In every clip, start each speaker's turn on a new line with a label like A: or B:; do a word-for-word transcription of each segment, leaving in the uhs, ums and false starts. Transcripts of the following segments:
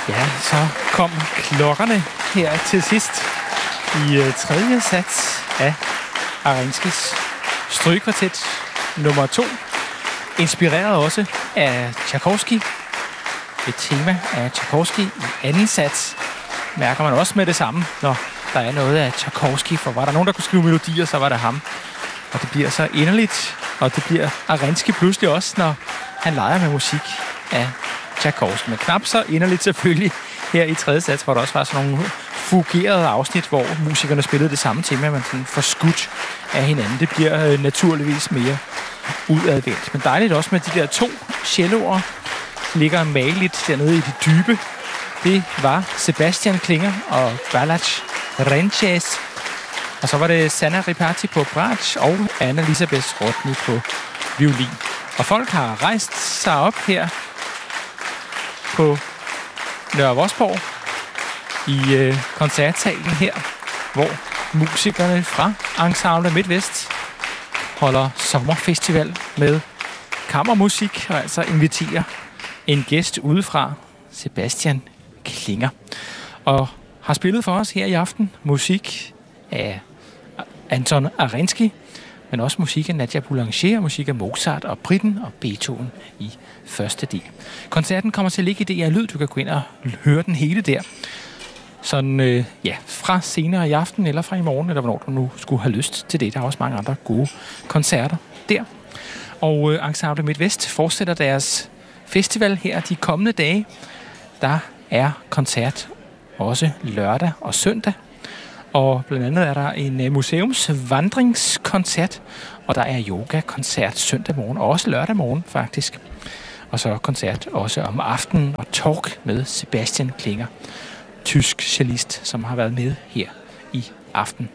A: Ja, så kom klokkerne her til sidst i uh, tredje sats af Arinskis strygekvartet nummer to. Inspireret også af Tchaikovsky. Et tema af Tchaikovsky i anden sats mærker man også med det samme, når der er noget af Tchaikovsky. For var der nogen, der kunne skrive melodier, så var det ham. Og det bliver så inderligt, og det bliver Arinsky pludselig også, når han leger med musik af Tchaikovsky. Men knap så inderligt selvfølgelig her i tredje sats, hvor der også var sådan nogle fugerede afsnit, hvor musikerne spillede det samme tema, men sådan forskudt af hinanden. Det bliver øh, naturligvis mere udadvendt. Men dejligt også med de der to celloer, ligger mageligt dernede i det dybe. Det var Sebastian Klinger og Balázs Renches. Og så var det Sanna Ripati på bratsch og Anna-Elisabeth Rodny på violin. Og folk har rejst sig op her på Nørre Vosborg i øh, koncertsalen her, hvor musikerne fra Ensemble Midtvest holder sommerfestival med kammermusik, og altså inviterer en gæst udefra, Sebastian Klinger, og har spillet for os her i aften musik af Anton Arinsky, men også musik af Nadia Boulanger, musik af Mozart og Britten og Beethoven i første del. Koncerten kommer til at ligge i D R Lyd. Du kan gå ind og høre den hele der. Sådan, øh, ja, fra senere i aften eller fra i morgen, eller hvornår du nu skulle have lyst til det. Der er også mange andre gode koncerter der. Og øh, Ensemble Midtvest fortsætter deres festival her de kommende dage. Der er koncert også lørdag og søndag. Og blandt andet er der en museumsvandringskoncert, og der er yogakoncert søndag morgen, og også lørdag morgen faktisk. Og så koncert også om aftenen og talk med Sebastian Klinger, tysk cellist, som har været med her i aften.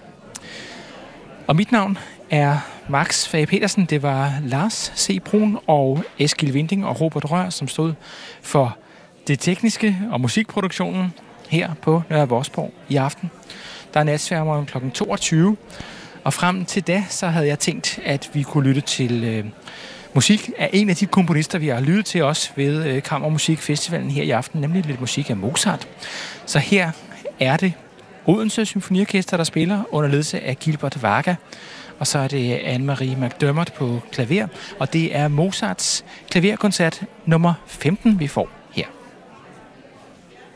A: Og mit navn er Max Fage Petersen. Det var Lars C. Brun og Eskil Winding og Robert Rør, som stod for det tekniske og musikproduktionen her på Nørre Vosborg i aften. Der er natsværmeren klokken toogtyve, og frem til da, så havde jeg tænkt, at vi kunne lytte til øh, musik af en af de komponister, vi har lyttet til også ved øh, Kammermusikfestivalen her i aften, nemlig lidt musik af Mozart. Så her er det Odense Symfoniorkester, der spiller under ledelse af Gilbert Varga, og så er det Anne-Marie McDermott på klaver, og det er Mozarts klaverkoncert nummer femten, vi får.